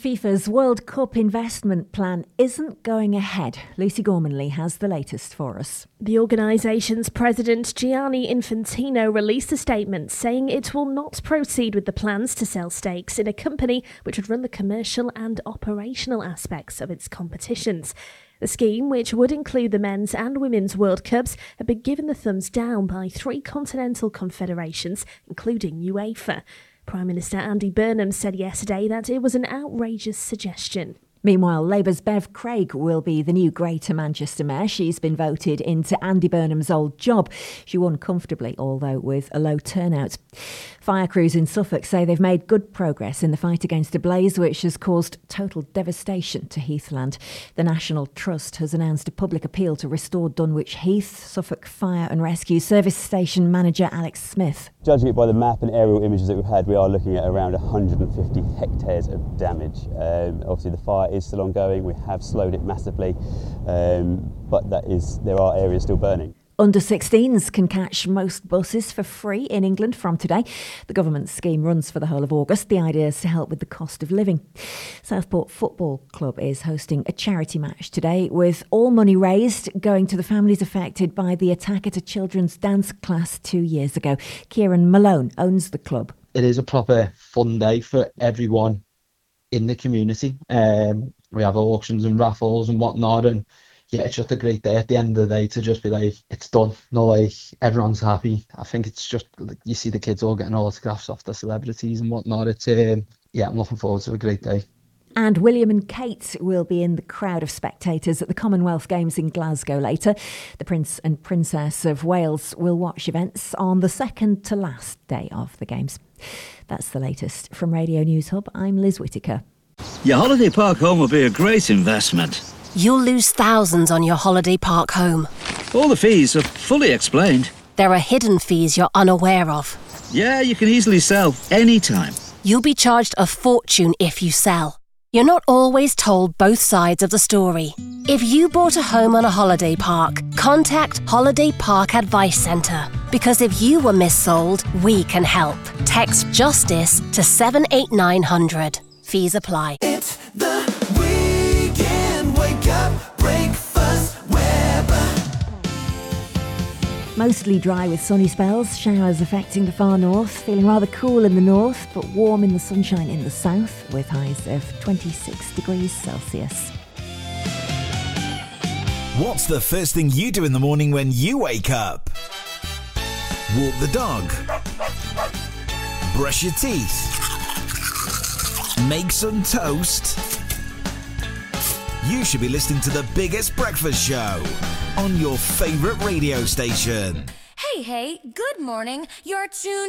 FIFA's World Cup investment plan isn't going ahead. Lucy Gormanley has the latest for us. The organisation's president, Gianni Infantino, released a statement saying it will not proceed with the plans to sell stakes in a company which would run the commercial and operational aspects of its competitions. The scheme, which would include the men's and women's World Cups, had been given the thumbs down by 3 continental confederations, including UEFA. Prime Minister Andy Burnham said yesterday that it was an outrageous suggestion. Meanwhile, Labour's Bev Craig will be the new Greater Manchester Mayor. She's been voted into Andy Burnham's old job. She won comfortably, although with a low turnout. Fire crews in Suffolk say they've made good progress in the fight against a blaze which has caused total devastation to Heathland. The National Trust has announced a public appeal to restore Dunwich Heath. Suffolk Fire and Rescue Service Station Manager Alex Smith. Judging it by the map and aerial images that we've had, we are looking at around 150 hectares of damage. Obviously the fire is still ongoing. We have slowed it massively, but there are areas still burning. Under-16s can catch most buses for free in England from today. The government scheme runs for the whole of August. The idea is to help with the cost of living. Southport Football Club is hosting a charity match today with all money raised going to the families affected by the attack at a children's dance class 2 years ago. Kieran Malone owns the club. It is a proper fun day for everyone in the community. We have auctions and raffles and whatnot, and yeah, it's just a great day at the end of the day to just be like, it's done. No, like, everyone's happy. I think it's just, like, you see the kids all getting autographs off the celebrities and whatnot. It's, I'm looking forward to a great day. And William and Kate will be in the crowd of spectators at the Commonwealth Games in Glasgow later. The Prince and Princess of Wales will watch events on the second to last day of the Games. That's the latest from Radio News Hub. I'm Liz Whittaker. Your holiday park home will be a great investment. You'll lose thousands on your holiday park home. All the fees are fully explained. There are hidden fees you're unaware of. Yeah, you can easily sell anytime. You'll be charged a fortune if you sell. You're not always told both sides of the story. If you bought a home on a holiday park, contact Holiday Park Advice Centre. Because if you were missold, we can help. Text JUSTICE to 78900. Fees apply. It's the weekend wake up breakfast Weather. Mostly dry with sunny spells, showers affecting the far north, feeling rather cool in the north but warm in the sunshine in the south with highs of 26 degrees Celsius. What's the first thing you do in the morning when you wake up? Walk the dog. Brush your teeth. Make some toast. You should be listening to the biggest breakfast show on your favourite radio station. Hey, good morning. You're tuned